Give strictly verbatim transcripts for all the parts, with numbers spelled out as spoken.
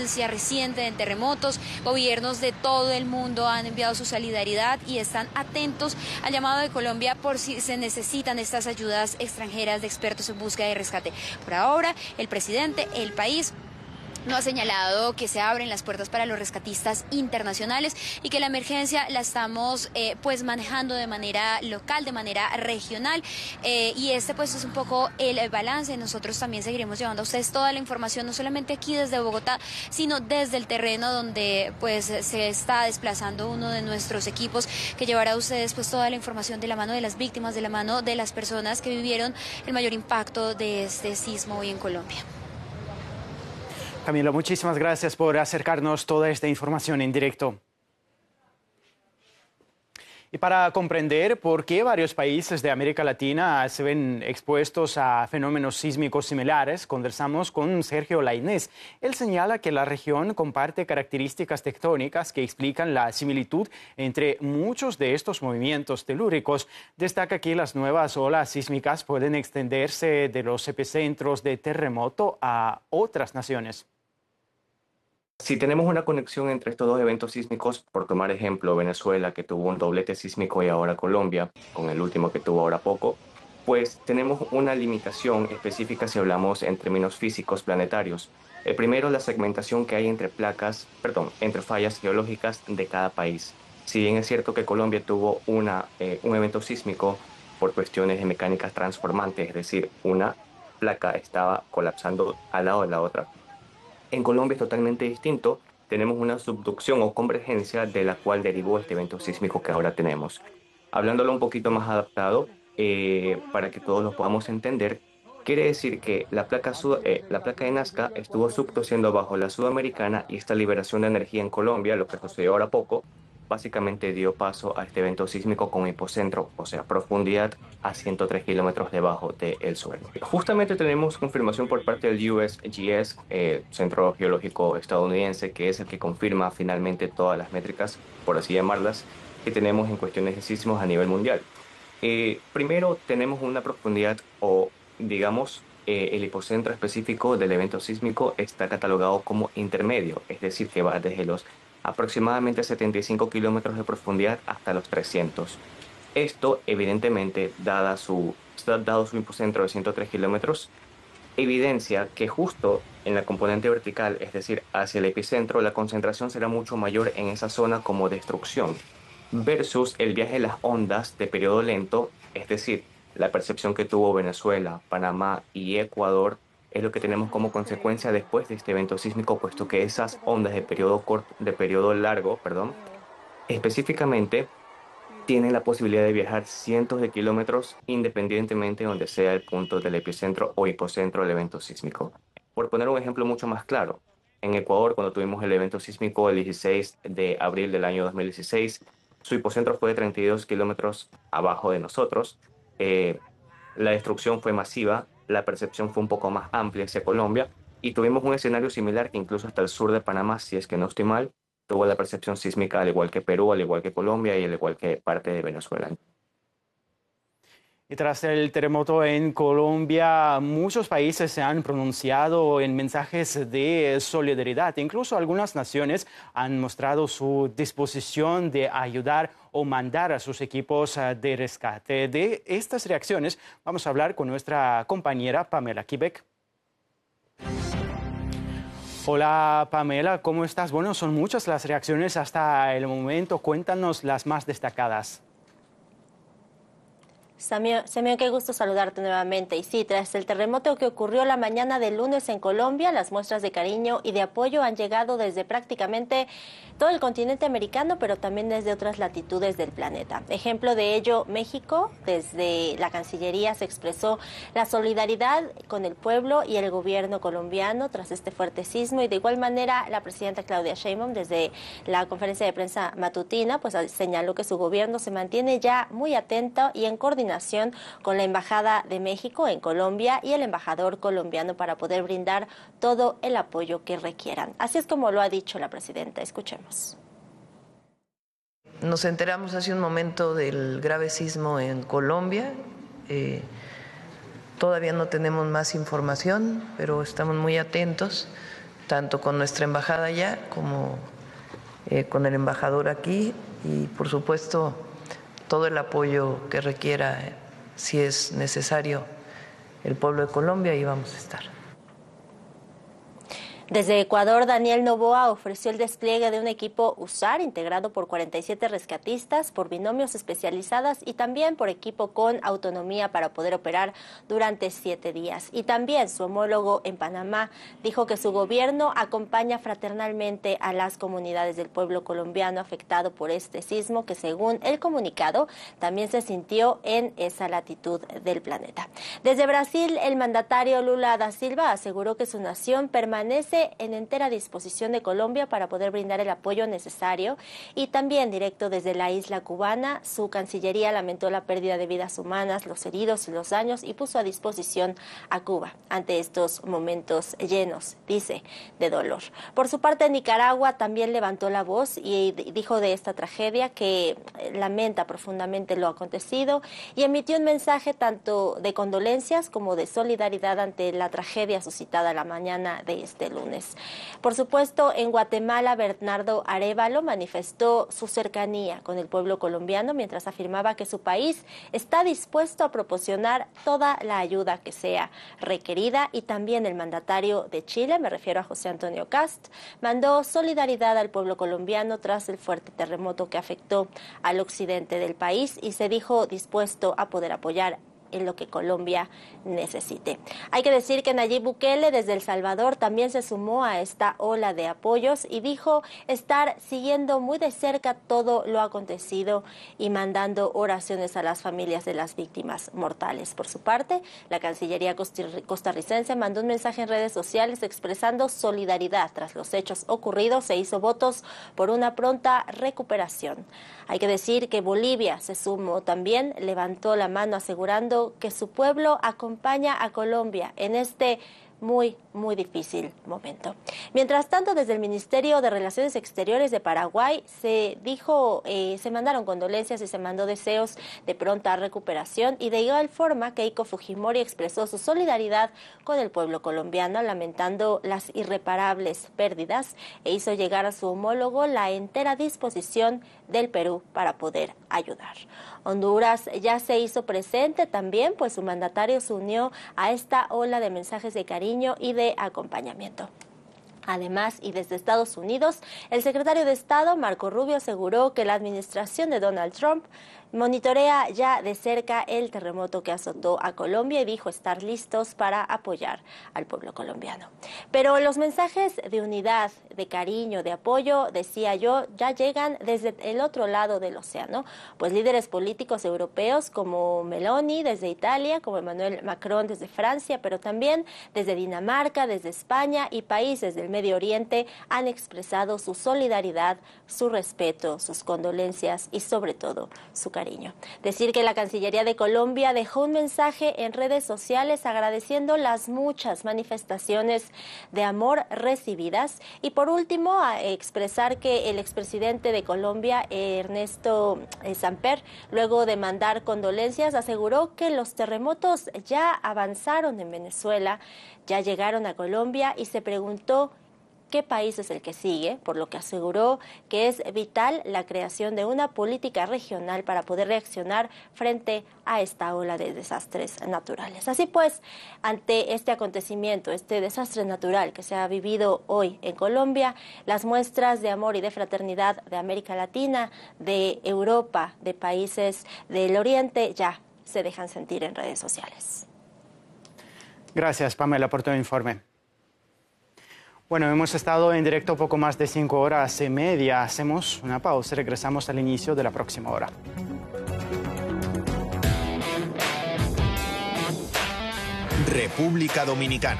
experiencia reciente en terremotos. Gobiernos de todo el mundo han enviado su solidaridad y están atentos al llamado de Colombia por si se necesitan estas ayudas extranjeras de expertos en búsqueda y rescate. Por ahora, el presidente, el país, no ha señalado que se abren las puertas para los rescatistas internacionales y que la emergencia la estamos eh, pues manejando de manera local, de manera regional, eh, y este pues es un poco el balance. Nosotros también seguiremos llevando a ustedes toda la información, no solamente aquí desde Bogotá, sino desde el terreno donde pues se está desplazando uno de nuestros equipos que llevará a ustedes pues toda la información de la mano de las víctimas, de la mano de las personas que vivieron el mayor impacto de este sismo hoy en Colombia. Camila, muchísimas gracias por acercarnos toda esta información en directo. Y para comprender por qué varios países de América Latina se ven expuestos a fenómenos sísmicos similares, conversamos con Sergio Lainez. Él señala que la región comparte características tectónicas que explican la similitud entre muchos de estos movimientos telúricos. Destaca que las nuevas olas sísmicas pueden extenderse de los epicentros de terremoto a otras naciones. Si tenemos una conexión entre estos dos eventos sísmicos, por tomar ejemplo Venezuela, que tuvo un doblete sísmico, y ahora Colombia, con el último que tuvo ahora poco, pues tenemos una limitación específica si hablamos en términos físicos planetarios. El primero, la segmentación que hay entre placas, perdón, entre fallas geológicas de cada país. Si bien es cierto que Colombia tuvo una, eh, un evento sísmico por cuestiones de mecánicas transformantes, es decir, una placa estaba colapsando al lado de la otra, en Colombia es totalmente distinto. Tenemos una subducción o convergencia de la cual derivó este evento sísmico que ahora tenemos. Hablándolo un poquito más adaptado, eh, para que todos lo podamos entender, quiere decir que la placa, sud eh, la placa de Nazca estuvo subduciendo bajo la sudamericana, y esta liberación de energía en Colombia, lo que sucedió ahora poco, básicamente dio paso a este evento sísmico con hipocentro, o sea, profundidad a ciento tres kilómetros debajo del suelo. Justamente tenemos confirmación por parte del U S G S, eh, Centro Geológico Estadounidense, que es el que confirma finalmente todas las métricas, por así llamarlas, que tenemos en cuestiones de sismos a nivel mundial. Eh, primero, tenemos una profundidad, o digamos, eh, el hipocentro específico del evento sísmico está catalogado como intermedio, es decir, que va desde los aproximadamente setenta y cinco kilómetros de profundidad hasta los trescientos. Esto, evidentemente, dada su, dado su hipocentro de ciento tres kilómetros, evidencia que justo en la componente vertical, es decir, hacia el epicentro, la concentración será mucho mayor en esa zona como destrucción, versus el viaje de las ondas de periodo lento, es decir, la percepción que tuvo Venezuela, Panamá y Ecuador, es lo que tenemos como consecuencia después de este evento sísmico, puesto que esas ondas de periodo corto, de periodo largo, perdón, específicamente tienen la posibilidad de viajar cientos de kilómetros independientemente de donde sea el punto del epicentro o hipocentro del evento sísmico. Por poner un ejemplo mucho más claro, en Ecuador, cuando tuvimos el evento sísmico el dieciséis de abril del año dos mil dieciséis, su hipocentro fue de treinta y dos kilómetros abajo de nosotros. Eh, la destrucción fue masiva, la percepción fue un poco más amplia hacia Colombia, y tuvimos un escenario similar que incluso hasta el sur de Panamá, si es que no estoy mal, tuvo la percepción sísmica al igual que Perú, al igual que Colombia y al igual que parte de Venezuela. Y tras el terremoto en Colombia, muchos países se han pronunciado en mensajes de solidaridad. Incluso algunas naciones han mostrado su disposición de ayudar o mandar a sus equipos de rescate. De estas reacciones vamos a hablar con nuestra compañera Pamela Quebec. Hola Pamela, ¿cómo estás? Bueno, son muchas las reacciones hasta el momento. Cuéntanos las más destacadas. Samio, qué gusto saludarte nuevamente. Y sí, tras el terremoto que ocurrió la mañana del lunes en Colombia, las muestras de cariño y de apoyo han llegado desde prácticamente todo el continente americano, pero también desde otras latitudes del planeta. Ejemplo de ello, México, desde la Cancillería se expresó la solidaridad con el pueblo y el gobierno colombiano tras este fuerte sismo, y de igual manera la presidenta Claudia Sheinbaum, desde la conferencia de prensa matutina, pues señaló que su gobierno se mantiene ya muy atento y en coordinación con la Embajada de México en Colombia y el embajador colombiano para poder brindar todo el apoyo que requieran. Así es como lo ha dicho la presidenta. Escuchemos. Nos enteramos hace un momento del grave sismo en Colombia. Eh, todavía no tenemos más información, pero estamos muy atentos. tanto con nuestra embajada allá como eh, con el embajador aquí, y por supuesto todo el apoyo que requiera, eh, si es necesario, el pueblo de Colombia, ahí vamos a estar. Desde Ecuador, Daniel Noboa ofreció el despliegue de un equipo USAR integrado por cuarenta y siete rescatistas, por binomios especializadas y también por equipo con autonomía para poder operar durante siete días. Y también su homólogo en Panamá dijo que su gobierno acompaña fraternalmente a las comunidades del pueblo colombiano afectado por este sismo que, según el comunicado, también se sintió en esa latitud del planeta. Desde Brasil, el mandatario Lula da Silva aseguró que su nación permanece en entera disposición de Colombia para poder brindar el apoyo necesario, y también directo desde la isla cubana, su cancillería lamentó la pérdida de vidas humanas, los heridos y los daños y puso a disposición a Cuba ante estos momentos llenos, dice, de dolor. Por su parte, Nicaragua también levantó la voz y dijo de esta tragedia que lamenta profundamente lo acontecido y emitió un mensaje tanto de condolencias como de solidaridad ante la tragedia suscitada la mañana de este lunes. Por supuesto, en Guatemala, Bernardo Arévalo manifestó su cercanía con el pueblo colombiano mientras afirmaba que su país está dispuesto a proporcionar toda la ayuda que sea requerida, y también el mandatario de Chile, me refiero a José Antonio Kast, mandó solidaridad al pueblo colombiano tras el fuerte terremoto que afectó al occidente del país y se dijo dispuesto a poder apoyar en lo que Colombia necesite. Hay que decir que Nayib Bukele desde El Salvador también se sumó a esta ola de apoyos y dijo estar siguiendo muy de cerca todo lo acontecido y mandando oraciones a las familias de las víctimas mortales. Por su parte, la Cancillería costarricense mandó un mensaje en redes sociales expresando solidaridad tras los hechos ocurridos e hizo votos por una pronta recuperación. Hay que decir que Bolivia se sumó también, levantó la mano asegurando que su pueblo acompaña a Colombia en este muy, muy difícil momento. Mientras tanto, desde el Ministerio de Relaciones Exteriores de Paraguay se dijo, eh, se mandaron condolencias y se mandó deseos de pronta recuperación, y de igual forma Keiko Fujimori expresó su solidaridad con el pueblo colombiano, lamentando las irreparables pérdidas, e hizo llegar a su homólogo la entera disposición del Perú para poder ayudar. Honduras ya se hizo presente también, pues su mandatario se unió a esta ola de mensajes de cariño y de acompañamiento. Además, y desde Estados Unidos, el secretario de Estado, Marco Rubio, aseguró que la administración de Donald Trump monitorea ya de cerca el terremoto que azotó a Colombia y dijo estar listos para apoyar al pueblo colombiano. Pero los mensajes de unidad, de cariño, de apoyo, decía yo, ya llegan desde el otro lado del océano, pues líderes políticos europeos como Meloni desde Italia, como Emmanuel Macron desde Francia, pero también desde Dinamarca, desde España y países del Medio Oriente han expresado su solidaridad, su respeto, sus condolencias y sobre todo su cariño. Decir que la Cancillería de Colombia dejó un mensaje en redes sociales agradeciendo las muchas manifestaciones de amor recibidas, y por último a expresar que el expresidente de Colombia, Ernesto Samper, luego de mandar condolencias, aseguró que los terremotos ya avanzaron en Venezuela, ya llegaron a Colombia, y se preguntó qué país es el que sigue, por lo que aseguró que es vital la creación de una política regional para poder reaccionar frente a esta ola de desastres naturales. Así pues, ante este acontecimiento, este desastre natural que se ha vivido hoy en Colombia, las muestras de amor y de fraternidad de América Latina, de Europa, de países del Oriente, ya se dejan sentir en redes sociales. Gracias, Pamela, por tu informe. Bueno, hemos estado en directo poco más de cinco horas y media. Hacemos una pausa y regresamos al inicio de la próxima hora. República Dominicana.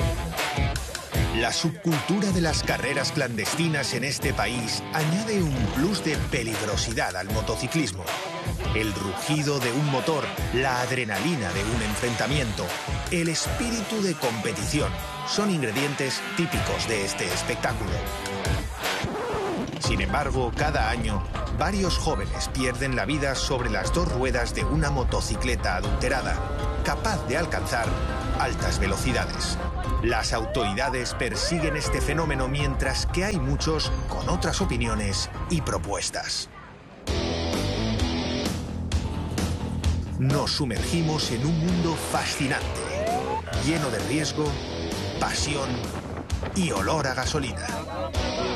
La subcultura de las carreras clandestinas en este país añade un plus de peligrosidad al motociclismo. El rugido de un motor, la adrenalina de un enfrentamiento, el espíritu de competición son ingredientes típicos de este espectáculo. Sin embargo, cada año, varios jóvenes pierden la vida sobre las dos ruedas de una motocicleta adulterada, capaz de alcanzar altas velocidades. Las autoridades persiguen este fenómeno mientras que hay muchos con otras opiniones y propuestas. Nos sumergimos en un mundo fascinante, lleno de riesgo, pasión y olor a gasolina.